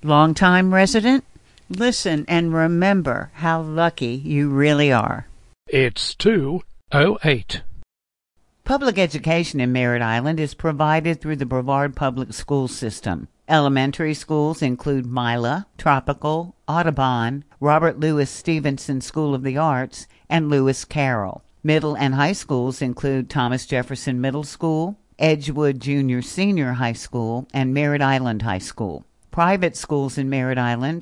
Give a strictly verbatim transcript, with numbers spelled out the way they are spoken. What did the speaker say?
Longtime resident? Listen and remember how lucky you really are. It's two oh eight. Public education in Merritt Island is provided through the Brevard Public School System. Elementary schools include Mila, Tropical, Audubon, Robert Louis Stevenson School of the Arts, and Lewis Carroll. Middle and high schools include Thomas Jefferson Middle School, Edgewood Junior Senior High School, and Merritt Island High School. Private schools in Merritt Island